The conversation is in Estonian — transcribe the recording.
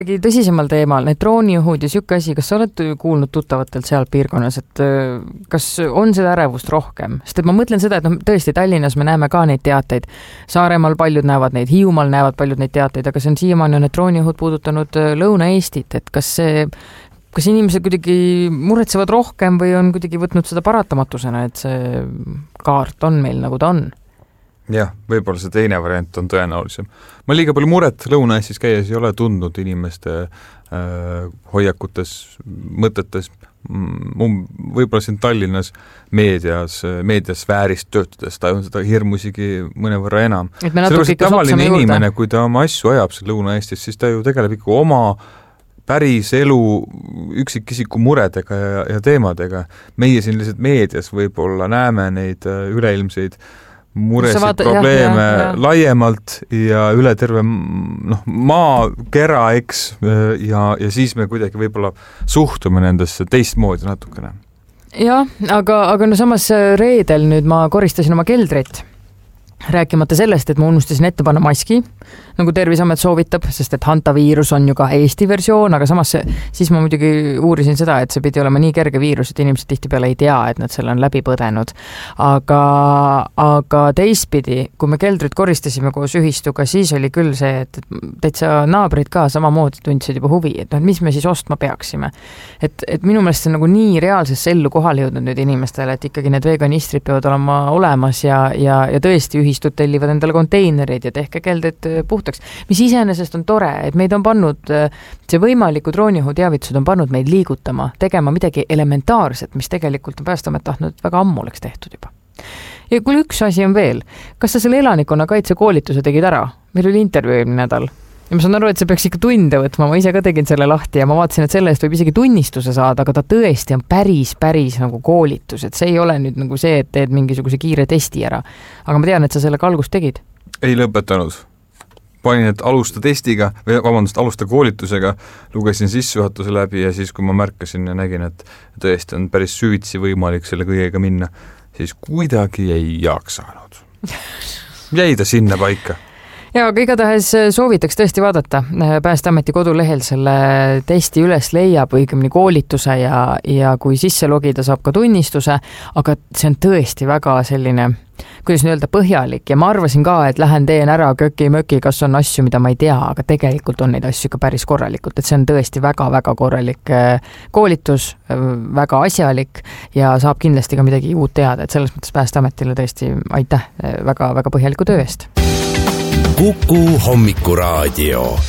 Tõsisemal teemal, need droonijuhud ja siuke asi, kas sa oled kuulnud tuttavatelt seal piirkonnas, et kas on seda ärevust rohkem? Sest et ma mõtlen seda, et tõesti Tallinnas me näeme ka neid teateid. Saaremaal paljud näevad neid, Hiiumaal näevad paljud neid teateid, aga see on siiamaani on need droonijuhud puudutanud Lõuna-Eestit, et kas inimesed kuidagi muretsevad rohkem või on kuidagi võtnud seda paratamatusena, et see kaart on meil nagu ta on? Jah, võib-olla see teine variant on tõenäolisem. Ma liiga palju muret Lõuna-Eestis käies ei ole tundnud inimeste hoiakutes, mõtetes. Võib-olla siin Tallinnas meediasfäärist töötades ta on seda hirmusigi mõnevõrra enam. Sellepärast, et tavaline inimene, kui ta oma asju ajab seal Lõuna-Eestis, siis ta ju tegeleb ikka oma päris elu üksikisiku muredega ja teemadega. Meie siin lihtsalt meedias võib-olla näeme neid üleilmseid muresid, probleeme laiemalt ja üle terve maakera, eks, ja siis me kuidagi võib-olla suhtume nendesse teistmoodi natukene. Jah, aga samas reedel nüüd ma koristasin oma keldrit. Rääkimata sellest, et ma unustasin ette panna maski, nagu Tervisamet soovitab, sest et hantaviirus on ju ka Eesti versioon, aga samas siis ma muidugi uurisin seda, et see pidi olema nii kerge viirus, et inimesed tihtipeale ei tea, et nad selle on läbi põdenud. Aga teistpidi, kui me keldrit koristasime koos ühistuga, siis oli küll see, et täitsa naabrid ka samamoodi tundsid juba huvi, et mis me siis ostma peaksime. Et minu meelest see on nagu nii reaalsesse ellu kohale jõudnud nüüd inimestele, et ikkagi need veganistrid peavad olema olemas ja tõesti ühistud tellivad endale konteinerid ja tehke keldrid puhtaks, mis iseenesest on tore, et meid on pannud, see võimaliku droonijuhu teavitused on pannud meid liigutama, tegema midagi elementaarset, mis tegelikult on Päästeamet tahtnud väga ammu oleks tehtud juba. Ja kui üks asi on veel, kas sa selle elanikkonna kaitsekoolituse tegid ära? Meil oli intervjuu eelmine nädal. Ja ma saan aru, et see peaks ikka tunde võtma, ma ise ka tegin selle lahti ja ma vaatasin, et selle eest võib isegi tunnistuse saada, aga ta tõesti on päris nagu koolitus, et see ei ole nüüd nagu see, et teed mingisuguse kiire testi ära. Aga ma tean, et sa selle algust tegid. Ei lõpetanud. Panin, et alusta testiga, alusta koolitusega, lugesin sissejuhatuse läbi ja siis, kui ma märkasin ja nägin, et tõesti on päris süvitsi võimalik selle kõigega minna, siis kuidagi ei jaksanud. Jäi ta sinna paika. Ja, aga igatahes soovitaks tõesti vaadata. Päästeameti kodulehel selle testi üles leiab õigemini koolituse ja kui sisse logida saab ka tunnistuse, aga see on tõesti väga selline, kuidas öelda, põhjalik ja ma arvasin ka, et lähen teen ära köki-möki, kas on asju, mida ma ei tea, aga tegelikult on neid asju ka päris korralikult, et see on tõesti väga-väga korralik koolitus, väga asjalik ja saab kindlasti ka midagi uut teada, et selles mõttes Päästeametile tõesti aitäh väga-väga põhjaliku töö eest. Kuku Hommikuraadio.